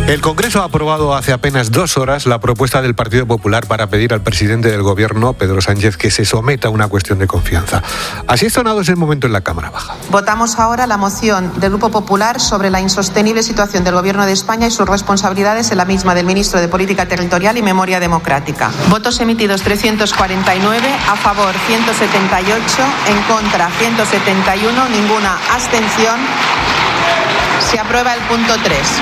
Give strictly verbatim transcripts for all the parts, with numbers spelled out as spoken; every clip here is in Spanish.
El Congreso ha aprobado hace apenas dos horas la propuesta del Partido Popular para pedir al presidente del Gobierno, Pedro Sánchez, que se someta a una cuestión de confianza. Así ha sonado ese momento en la Cámara Baja. Votamos ahora la moción del Grupo Popular sobre la insostenible situación del Gobierno de España y sus responsabilidades en la misma del Ministro de Política Territorial y Memoria Democrática. Votos emitidos trescientos cuarenta y nueve, a favor ciento setenta y ocho, en contra ciento setenta y uno, ninguna abstención. Se aprueba el punto tres.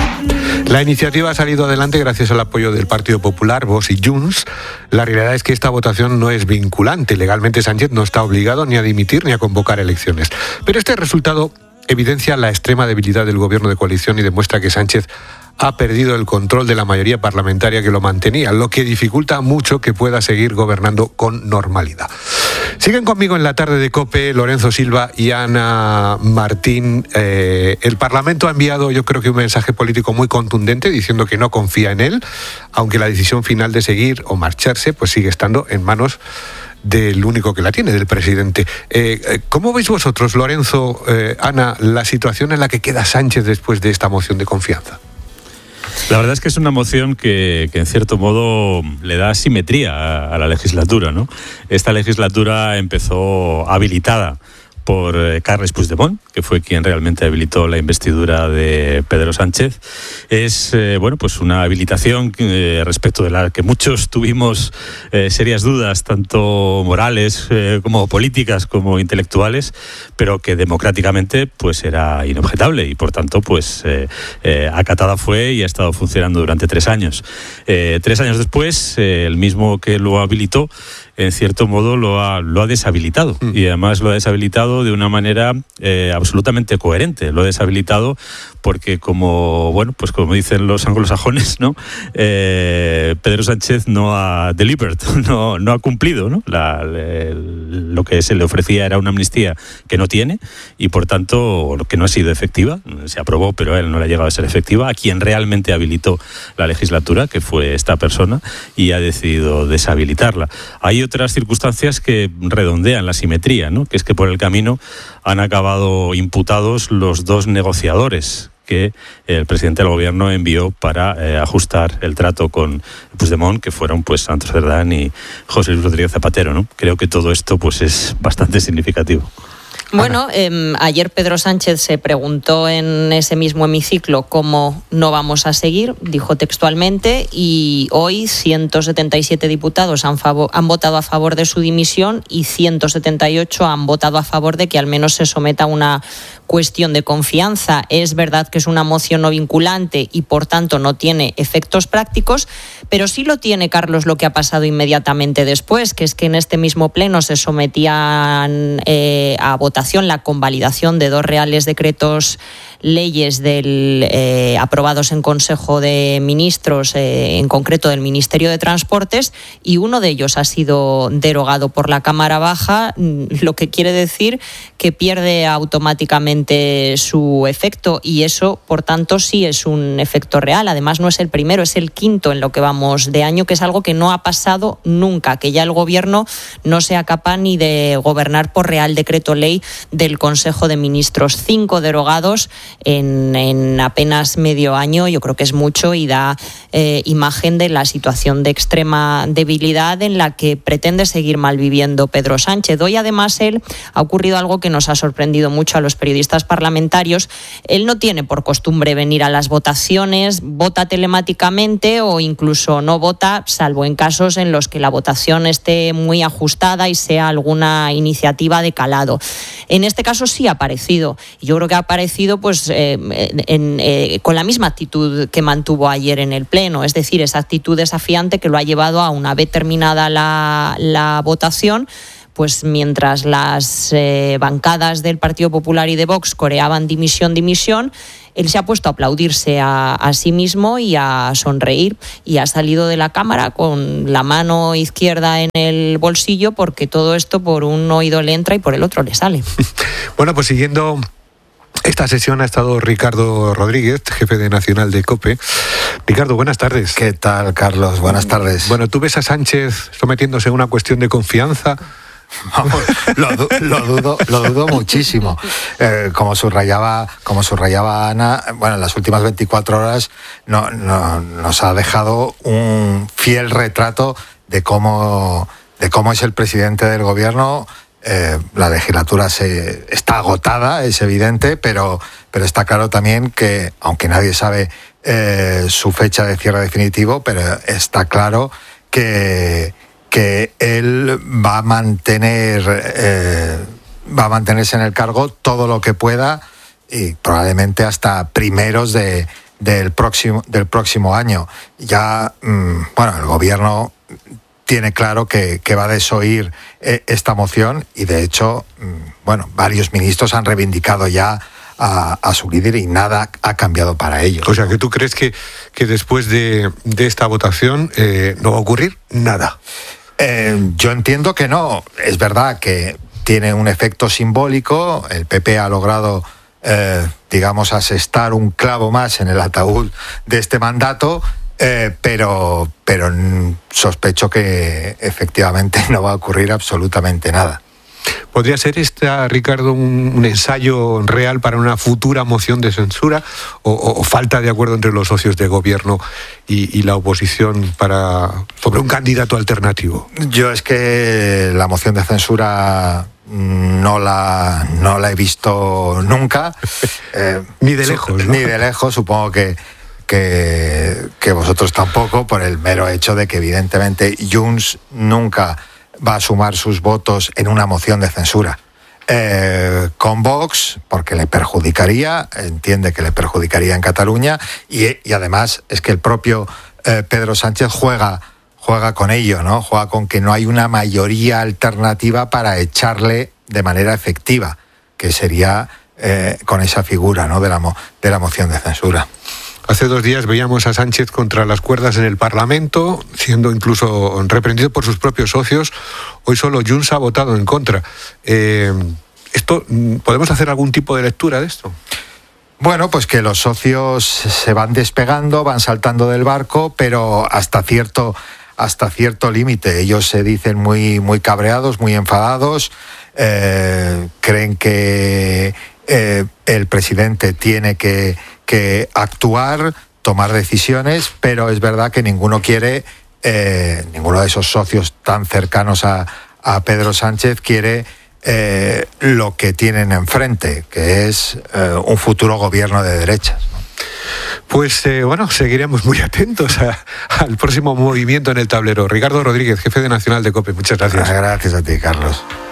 La iniciativa ha salido adelante gracias al apoyo del Partido Popular, Vox y Junts. La realidad es que esta votación no es vinculante. Legalmente Sánchez no está obligado ni a dimitir ni a convocar elecciones. Pero este resultado evidencia la extrema debilidad del gobierno de coalición y demuestra que Sánchez ha perdido el control de la mayoría parlamentaria que lo mantenía, lo que dificulta mucho que pueda seguir gobernando con normalidad. Siguen conmigo en la tarde de COPE Lorenzo Silva y Ana Martín. Eh, el Parlamento ha enviado, yo creo que un mensaje político muy contundente diciendo que no confía en él, aunque la decisión final de seguir o marcharse pues sigue estando en manos del único que la tiene, del presidente. Eh, ¿Cómo veis vosotros, Lorenzo, eh, Ana, la situación en la que queda Sánchez después de esta moción de confianza? La verdad es que es una moción que, que en cierto modo le da simetría a, a la legislatura, ¿no? Esta legislatura empezó habilitada por Carles Puigdemont, que fue quien realmente habilitó la investidura de Pedro Sánchez. Es eh, bueno, pues una habilitación eh, respecto de la que muchos tuvimos eh, serias dudas, tanto morales eh, como políticas, como intelectuales, pero que democráticamente pues era inobjetable y por tanto pues eh, eh, acatada fue y ha estado funcionando durante tres años. Eh, tres años después, eh, el mismo que lo habilitó, en cierto modo lo ha, lo ha deshabilitado mm. y además lo ha deshabilitado de una manera eh, absolutamente coherente. Lo ha deshabilitado porque, como bueno, pues como dicen los anglosajones, ¿no? Eh, Pedro Sánchez no ha delivered, no, no ha cumplido, ¿no? La, le, lo que se le ofrecía era una amnistía que no tiene y por tanto que no ha sido efectiva. Se aprobó, pero a él no le ha llegado a ser efectiva. A quien realmente habilitó la legislatura, que fue esta persona, y ha decidido deshabilitarla. Hay otras circunstancias que redondean la simetría, ¿no? Que es que por el camino han acabado imputados los dos negociadores que el presidente del gobierno envió para eh, ajustar el trato con Puigdemont, que fueron pues Santos Cerdán y José Luis Rodríguez Zapatero, ¿no? Creo que todo esto pues es bastante significativo. Bueno, eh, ayer Pedro Sánchez se preguntó en ese mismo hemiciclo cómo no vamos a seguir, dijo textualmente, y hoy ciento setenta y siete diputados han, favor, han votado a favor de su dimisión y ciento setenta y ocho han votado a favor de que al menos se someta a una cuestión de confianza. Es verdad que es una moción no vinculante y por tanto no tiene efectos prácticos, pero sí lo tiene, Carlos, lo que ha pasado inmediatamente después, que es que en este mismo pleno se sometían eh, a votación la convalidación de dos reales decretos leyes del, eh, aprobados en Consejo de Ministros, eh, en concreto del Ministerio de Transportes, y uno de ellos ha sido derogado por la Cámara Baja, lo que quiere decir que pierde automáticamente su efecto y eso, por tanto, sí es un efecto real. Además, no es el primero, es el quinto en lo que vamos de año, que es algo que no ha pasado nunca, que ya el Gobierno no sea capaz ni de gobernar por Real Decreto Ley del Consejo de Ministros. Cinco derogados En, en apenas medio año, yo creo que es mucho y da eh, imagen de la situación de extrema debilidad en la que pretende seguir malviviendo Pedro Sánchez. Hoy además él ha ocurrido algo que nos ha sorprendido mucho a los periodistas parlamentarios. Él no tiene por costumbre venir a las votaciones, vota telemáticamente o incluso no vota, salvo en casos en los que la votación esté muy ajustada y sea alguna iniciativa de calado. En este caso sí ha aparecido. Yo creo que ha aparecido pues Eh, en, eh, con la misma actitud que mantuvo ayer en el Pleno, es decir, esa actitud desafiante que lo ha llevado a, una vez terminada la, la votación, pues mientras las eh, bancadas del Partido Popular y de Vox coreaban dimisión, dimisión, él se ha puesto a aplaudirse a, a sí mismo y a sonreír y ha salido de la Cámara con la mano izquierda en el bolsillo porque todo esto por un oído le entra y por el otro le sale. Bueno, pues siguiendo esta sesión ha estado Ricardo Rodríguez, jefe de Nacional de COPE. Ricardo, buenas tardes. ¿Qué tal, Carlos? Buenas tardes. Bueno, ¿tú ves a Sánchez sometiéndose a una cuestión de confianza Vamos, lo, lo, dudo, lo dudo muchísimo. Eh, como subrayaba, como subrayaba Ana, bueno, en las últimas veinticuatro horas no, no, nos ha dejado un fiel retrato de cómo, de cómo es el presidente del gobierno. Eh, la legislatura se, está agotada, es evidente, pero, pero está claro también que, aunque nadie sabe eh, su fecha de cierre definitivo, pero está claro que, que él va a mantener eh, va a mantenerse en el cargo todo lo que pueda y probablemente hasta primeros de, del próximo del próximo año. Ya, mmm, bueno, el gobierno tiene claro que, que va a desoír eh, esta moción y, de hecho, mmm, bueno, varios ministros han reivindicado ya a, a su líder y nada ha cambiado para ellos. O sea, que tú crees que, que después de, de esta votación eh, no va a ocurrir nada. Eh, yo entiendo que no. Es verdad que tiene un efecto simbólico. El P P ha logrado, eh, digamos, asestar un clavo más en el ataúd de este mandato. Eh, pero, pero sospecho que efectivamente no va a ocurrir absolutamente nada. ¿Podría ser esta, Ricardo, un, un ensayo real para una futura moción de censura o, o, o falta de acuerdo entre los socios de gobierno y, y la oposición para sobre un candidato alternativo? Yo es que la moción de censura no la, no la he visto nunca. Eh, ni de lejos, ¿no? Ni de lejos, supongo que Que, que vosotros tampoco, por el mero hecho de que evidentemente Junts nunca va a sumar sus votos en una moción de censura. Eh, con Vox, porque le perjudicaría, entiende que le perjudicaría en Cataluña, y, y además es que el propio eh, Pedro Sánchez juega, juega con ello, ¿no? Juega con que no hay una mayoría alternativa para echarle de manera efectiva, que sería eh, con esa figura, ¿no? de la, de la moción de censura. Hace dos días veíamos a Sánchez contra las cuerdas en el Parlamento, siendo incluso reprendido por sus propios socios. Hoy solo Junts ha votado en contra. Eh, ¿esto, ¿Podemos hacer algún tipo de lectura de esto? Bueno, pues que los socios se van despegando, van saltando del barco, pero hasta cierto, hasta cierto límite. Ellos se dicen muy, muy cabreados, muy enfadados, eh, creen que eh, el presidente tiene que... que actuar, tomar decisiones, pero es verdad que ninguno quiere, eh, ninguno de esos socios tan cercanos a, a Pedro Sánchez quiere eh, lo que tienen enfrente, que es eh, un futuro gobierno de derechas, ¿no? Pues eh, bueno, seguiremos muy atentos a, al próximo movimiento en el tablero. Ricardo Rodríguez, jefe de Nacional de COPE, muchas gracias. Gracias a ti, Carlos.